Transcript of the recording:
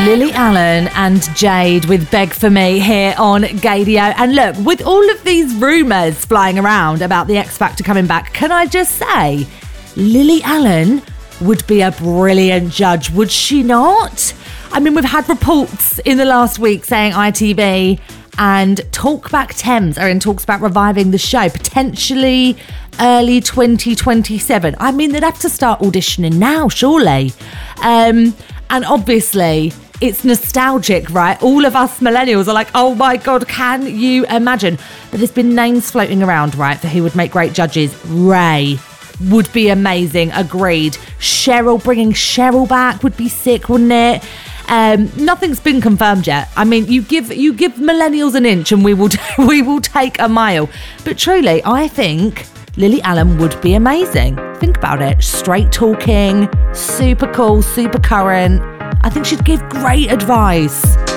Lily Allen and Jade with Beg For Me here on Gaydio. And look, with all of these rumours flying around about the X Factor coming back, can I just say, Lily Allen would be a brilliant judge, would she not? I mean, we've had reports in the last week saying ITV and Talkback Thames are in talks about reviving the show, potentially early 2027. I mean, they'd have to start auditioning now, surely. And obviously, it's nostalgic, right? All of us millennials are like, oh my God, can you imagine? But there's been names floating around, right, for who would make great judges. Ray would be amazing, agreed. Bringing Cheryl back would be sick, wouldn't it? Nothing's been confirmed yet. I mean, you give millennials an inch and we will take a mile. But truly, I think Lily Allen would be amazing. Think about it. Straight talking, super cool, super current. I think she'd give great advice.